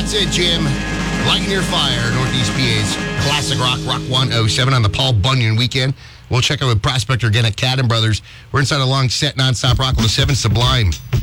That's it, Jim. Lighting your fire, Northeast PA's classic rock, Rock 107 on the Paul Bunyan weekend. We'll check out with Prospector again at Cadden Brothers. We're inside a long set, nonstop Rock 107 Sublime.